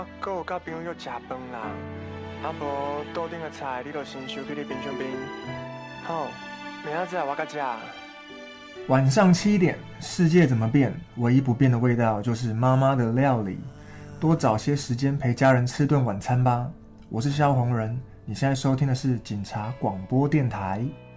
搁有甲朋友约食饭啦。啊无桌顶的菜，你就先收起你冰箱冰。好，明仔载我甲食。 晚上7点，世界怎么变？唯一不变的味道就是妈妈的料理。多找些时间陪家人吃顿晚餐吧。我是萧红人，你现在收听的是警察广播电台。